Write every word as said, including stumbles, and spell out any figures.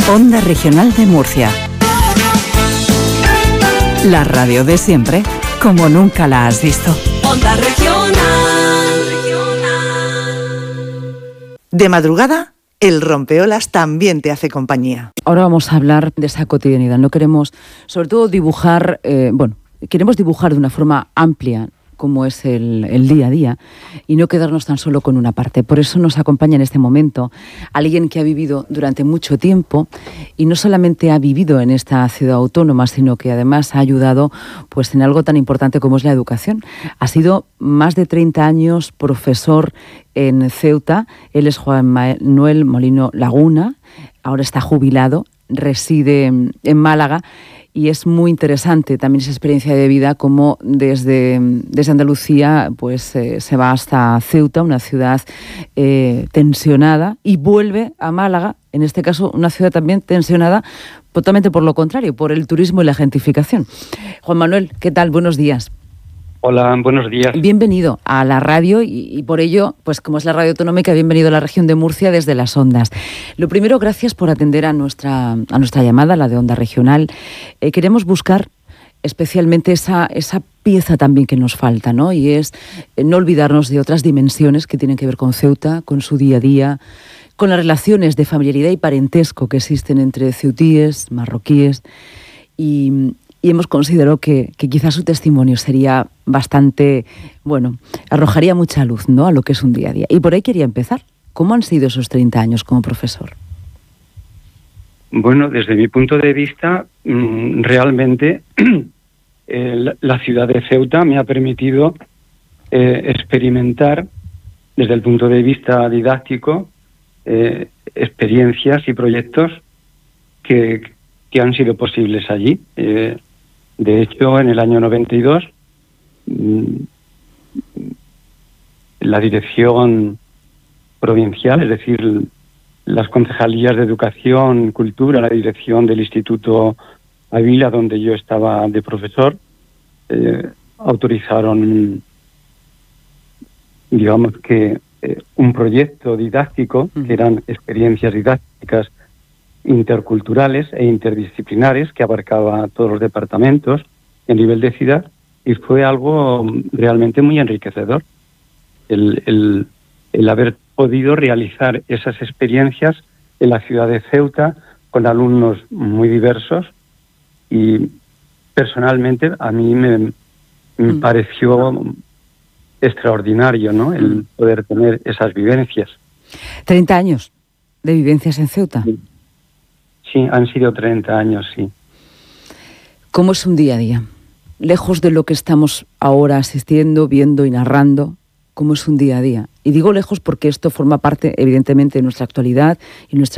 Onda Regional de Murcia. La radio de siempre, como nunca la has visto. Onda Regional. De madrugada, el rompeolas también te hace compañía. Ahora vamos a hablar de esa cotidianidad. No queremos, sobre todo, dibujar, eh, bueno, queremos dibujar de una forma amplia como es el, el día a día y no quedarnos tan solo con una parte. Por eso nos acompaña en este momento alguien que ha vivido durante mucho tiempo y no solamente ha vivido en esta ciudad autónoma, sino que además ha ayudado pues, en algo tan importante como es la educación. Ha sido más de treinta años profesor en Ceuta. Él es Juan Manuel Molino Laguna, ahora está jubilado, reside en Málaga. Y es muy interesante también esa experiencia de vida, como desde, desde Andalucía pues, eh, se va hasta Ceuta, una ciudad eh, tensionada, y vuelve a Málaga, en este caso una ciudad también tensionada, totalmente por lo contrario, por el turismo y la gentrificación. Juan Manuel, ¿qué tal? Buenos días. Hola, buenos días. Bienvenido a la radio y, y por ello, pues como es la radio autonómica, bienvenido a la región de Murcia desde las ondas. Lo primero, gracias por atender a nuestra, a nuestra llamada, la de Onda Regional. Eh, queremos buscar especialmente esa, esa pieza también que nos falta, ¿no? Y es eh, no olvidarnos de otras dimensiones que tienen que ver con Ceuta, con su día a día, con las relaciones de familiaridad y parentesco que existen entre ceutíes, marroquíes y... Y hemos considerado que, que quizás su testimonio sería bastante, bueno, arrojaría mucha luz, ¿no?, a lo que es un día a día. Y por ahí quería empezar. ¿Cómo han sido esos treinta años como profesor? Bueno, desde mi punto de vista, realmente eh, la ciudad de Ceuta me ha permitido eh, experimentar, desde el punto de vista didáctico, eh, experiencias y proyectos que, que han sido posibles allí. Eh, De hecho, en el año noventa y dos, la dirección provincial, es decir, las concejalías de Educación, Cultura, la dirección del Instituto Ávila, donde yo estaba de profesor, eh, autorizaron, digamos que, eh, un proyecto didáctico, que eran experiencias didácticas interculturales e interdisciplinares que abarcaba a todos los departamentos a nivel de ciudad, y fue algo realmente muy enriquecedor el, el, el haber podido realizar esas experiencias en la ciudad de Ceuta con alumnos muy diversos, y personalmente a mí me, me mm. pareció extraordinario, ¿no?, el poder tener esas vivencias. ¿treinta años de vivencias en Ceuta? Sí. Sí, han sido treinta años, sí. ¿Cómo es un día a día? Lejos de lo que estamos ahora asistiendo, viendo y narrando, ¿cómo es un día a día? Y digo lejos porque esto forma parte, evidentemente, de nuestra actualidad y nuestra